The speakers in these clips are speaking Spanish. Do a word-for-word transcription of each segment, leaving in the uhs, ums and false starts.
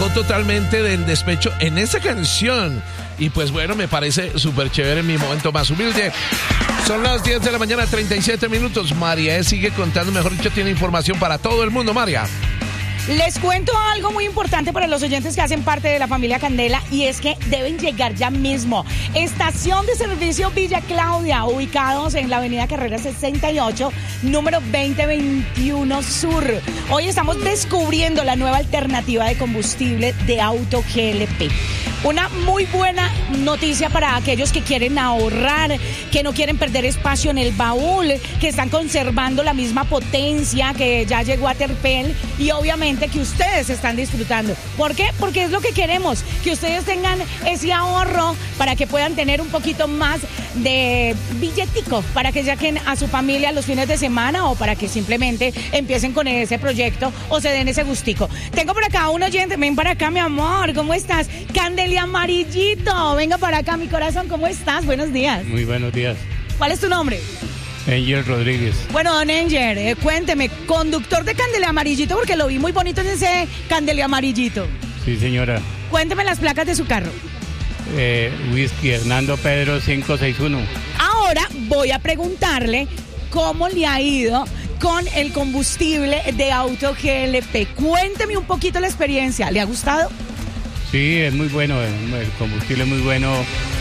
alejó totalmente del despecho en esa canción. Y pues bueno, me parece súper chévere en mi momento más humilde. Son las diez de la mañana, treinta y siete minutos. María E. sigue contando, mejor dicho, tiene información para todo el mundo, María. Les cuento algo muy importante para los oyentes que hacen parte de la familia Candela, y es que deben llegar ya mismo. Estación de servicio Villa Claudia, ubicados en la avenida Carrera sesenta y ocho, número veinte veintiuno Sur. Hoy estamos descubriendo la nueva alternativa de combustible de auto G L P. Una muy buena noticia para aquellos que quieren ahorrar, que no quieren perder espacio en el baúl, que están conservando la misma potencia que ya llegó a Terpel, y obviamente que ustedes están disfrutando. ¿Por qué? Porque es lo que queremos, que ustedes tengan ese ahorro para que puedan tener un poquito más de billetico, para que saquen a su familia los fines de semana, o para que simplemente empiecen con ese proyecto o se den ese gustico. Tengo por acá un oyente, ven para acá, mi amor, ¿cómo estás? Candela Amarillito, venga para acá, mi corazón, ¿cómo estás? Buenos días. Muy buenos días. ¿Cuál es tu nombre? Angel Rodríguez. Bueno, don Angel, eh, cuénteme, conductor de Candela Amarillito, porque lo vi muy bonito en ese Candela Amarillito. Sí, señora. Cuénteme las placas de su carro. Eh, Whisky Hernando Pedro cinco seis uno. Ahora voy a preguntarle cómo le ha ido con el combustible de auto G L P. Cuénteme un poquito la experiencia, ¿le ha gustado? Sí, es muy bueno, el combustible es muy bueno.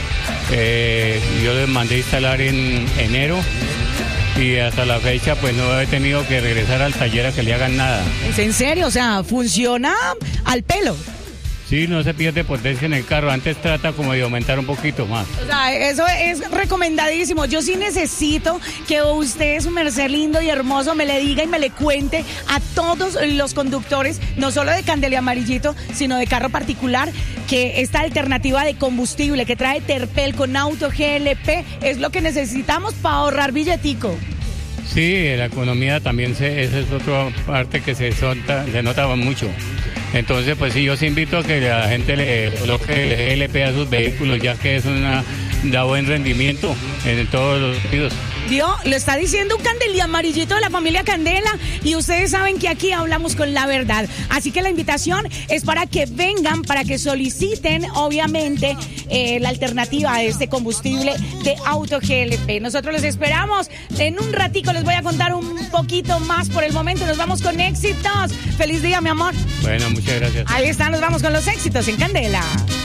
Eh, yo le mandé a instalar en enero y hasta la fecha pues no he tenido que regresar al taller a que le hagan nada. ¿Es en serio? O sea, funciona al pelo. Sí, no se pierde potencia en el carro. Antes trata como de aumentar un poquito más. O sea, eso es recomendadísimo. Yo sí necesito que usted, su merced lindo y hermoso, me le diga y me le cuente a todos los conductores, no solo de Candela Amarillito, sino de carro particular, que esta alternativa de combustible que trae Terpel con auto G L P es lo que necesitamos para ahorrar billetico. Sí, la economía también, se, esa es otra parte que se, solta, se nota mucho. Entonces, pues sí, yo sí invito a que la gente le coloque el G L P a sus vehículos, ya que es una da buen rendimiento en todos los sentidos. Dios, lo está diciendo un Candela Amarillito de la familia Candela, y ustedes saben que aquí hablamos con la verdad. Así que la invitación es para que vengan, para que soliciten, obviamente, eh, la alternativa a este combustible de auto G L P. Nosotros les esperamos. En un ratico les voy a contar un poquito más. Por el momento nos vamos con éxitos. Feliz día, mi amor. Bueno, muchas gracias. Ahí está, nos vamos con los éxitos en Candela.